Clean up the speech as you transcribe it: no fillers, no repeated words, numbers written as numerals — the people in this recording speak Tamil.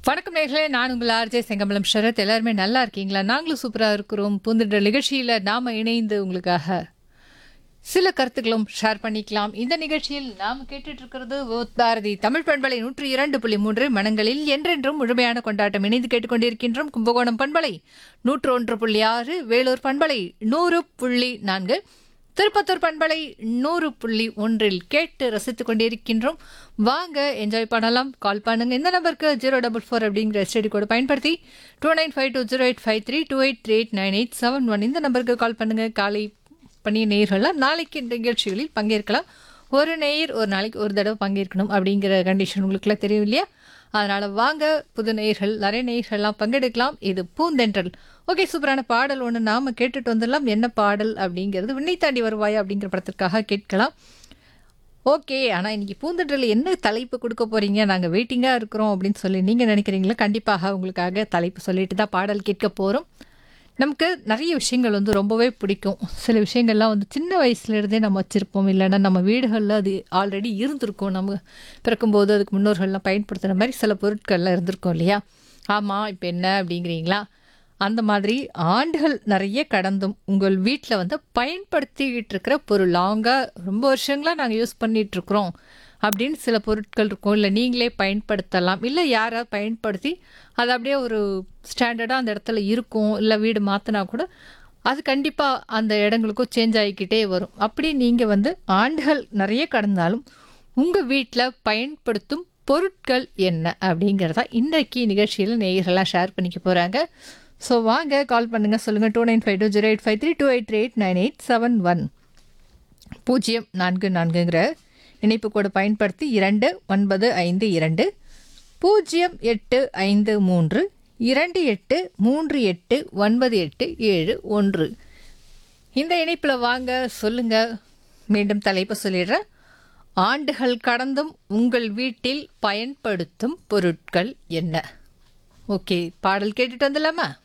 வணக்கம் நேர்களே, நான் உங்கள் ஆர்ஜே செங்கமலம் ஷரத். எல்லாருமே நல்லா இருக்கீங்களா? நாங்களும் சூப்பராக இருக்கிறோம். பூந்துன்ற நிகழ்ச்சியில் நாம் இணைந்து உங்களுக்காக சில கருத்துக்களும் ஷேர் பண்ணிக்கலாம். இந்த நிகழ்ச்சியில் நாம் கேட்டுட்டு இருக்கிறது பாரதி தமிழ் பண்பலை 102.3 மனங்களில் என்றென்றும் முழுமையான கொண்டாட்டம். இணைந்து கேட்டுக்கொண்டிருக்கின்றோம். கும்பகோணம் பண்பலை 101.6, வேலூர் பண்பலை 100.4, திருப்பத்தூர் பண்பலை 100.1 கேட்டு ரசித்துக் கொண்டிருக்கின்றோம். வாங்க என்ஜாய் பண்ணலாம். கால் பண்ணுங்க. இந்த நம்பருக்கு 044 அப்படிங்கிற ஸ்டடி கோடு பயன்படுத்தி 29520853 28389871 இந்த நம்பருக்கு கால் பண்ணுங்க. காலை பண்ணிய நேயர்கள்லாம் நாளைக்கு இந்த நிகழ்ச்சிகளில் பங்கேற்கலாம். ஒரு நேயர் ஒரு நாளைக்கு ஒரு தடவை பங்கேற்கணும் அப்படிங்கிற கண்டிஷன் உங்களுக்குலாம் தெரியும் இல்லையா? அதனால் வாங்க, புது நேயர்கள் நிறைய நேயர்கள்லாம் பங்கெடுக்கலாம். இது பூந்தென்றல். ஓகே, சூப்பரான பாடல் ஒன்று நாம் கேட்டுட்டு வந்துடலாம். என்ன பாடல் அப்படிங்கிறது விண்ணை தாண்டி வருவாயா அப்படிங்கிற படத்திற்காக கேட்கலாம். ஓகே, ஆனால் இன்றைக்கி பூந்தென்றல் என்ன தலைப்பு கொடுக்க போகிறீங்க, நாங்கள் வெயிட்டிங்காக இருக்கிறோம் அப்படின்னு சொல்லி நீங்கள் நினைக்கிறீங்களா? கண்டிப்பாக உங்களுக்காக தலைப்பு சொல்லிட்டு தான் பாடல் கேட்க போகிறோம். நமக்கு நிறைய விஷயங்கள் ரொம்பவே பிடிக்கும். சில விஷயங்கள்லாம் சின்ன வயசுலேருந்தே நம்ம வச்சுருப்போம், இல்லைன்னா நம்ம வீடுகளில் அது ஆல்ரெடி இருந்திருக்கும். நம்ம பிறக்கும்போது அதுக்கு முன்னோர்கள்லாம் பயன்படுத்துகிற மாதிரி சில பொருட்கள்லாம் இருந்திருக்கும் இல்லையா? ஆமாம், இப்போ என்ன அப்படிங்கிறீங்களா? அந்த மாதிரி ஆண்டுகள் நிறைய கடந்தும் உங்கள் வீட்டில் பயன்படுத்திக்கிட்டு இருக்கிற பொருள், லாங்காக ரொம்ப வருஷங்களாக நாங்கள் யூஸ் பண்ணிகிட்ருக்குறோம் அப்படின்னு சில பொருட்கள் இருக்கும். இல்லை நீங்களே பயன்படுத்தலாம், இல்லை யாராவது பயன்படுத்தி அது அப்படியே ஒரு ஸ்டாண்டர்டாக அந்த இடத்துல இருக்கும். இல்லை வீடு மாற்றினா கூட அது கண்டிப்பாக அந்த இடங்களுக்கும் சேஞ்ச் ஆகிக்கிட்டே வரும். அப்படி நீங்கள் ஆண்டுகள் நிறைய கடந்தாலும் உங்கள் வீட்டில் பயன்படுத்தும் பொருட்கள் என்ன அப்படிங்கிறதா இன்றைக்கி நிகழ்ச்சியில் நேயர்களாக ஷேர் பண்ணிக்க போகிறாங்க. ஸோ வாங்க, கால் பண்ணுங்கள், சொல்லுங்கள். 29520853 28389871 044ங்கிற இணைப்பு கூட பயன்படுத்தி 2952 0853 28389871 இந்த இணைப்பில் வாங்க, சொல்லுங்கள். மீண்டும் தலைப்பு சொல்லிடுறேன். ஆண்டுகள் கடந்தும் உங்கள் வீட்டில் பயன்படுத்தும் பொருட்கள் என்ன? ஓகே, பாடல் கேட்டுட்டு வந்துடலாமா?